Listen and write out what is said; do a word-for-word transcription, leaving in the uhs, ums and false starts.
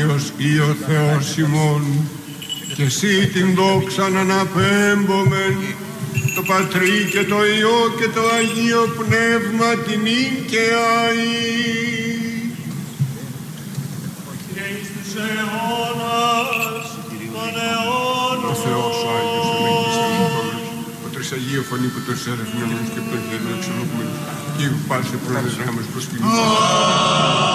Άγιος ή ο Θεός ημών, και εσύ την δόξαν αναπέμπομεν, το Πατρί και το Υιό και το Αγίο Πνεύμα την ίν και αΐ. Και εις τους αιώνας των αιώνων. Ο Θεός ο Άγιος ο Μεγίστης, ο Τρισαγίο Φωνή που τους ερευνημένους και των γελών εξελογμένους, και η πάση προδεσράμες προς την